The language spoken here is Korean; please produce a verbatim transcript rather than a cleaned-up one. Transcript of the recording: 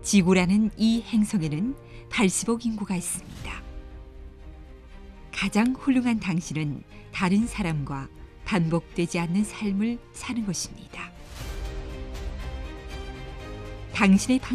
지구라는 이 행성에는 팔십억 인구가 있습니다. 가장 훌륭한 당신은 다른 사람과 반복되지 않는 삶을 사는 것입니다. 당신의